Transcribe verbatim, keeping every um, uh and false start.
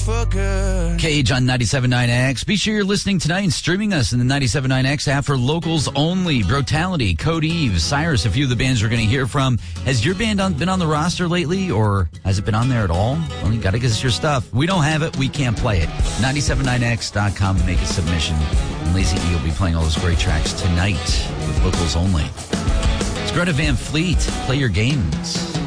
for good. Cage on ninety-seven point nine X. Be sure you're listening tonight and streaming us in the ninety-seven point nine X app for locals only. Brutality, Code Eve, Cyrus, a few of the bands we're going to hear from. Has your band on, been on the roster lately, or has it been on there at all? Well, you got to give us your stuff. We don't have it. We can't play it. ninety-seven point nine X dot com to make a submission. And Lazy E will be playing all those great tracks tonight with locals only. It's Greta Van Fleet. Play your games.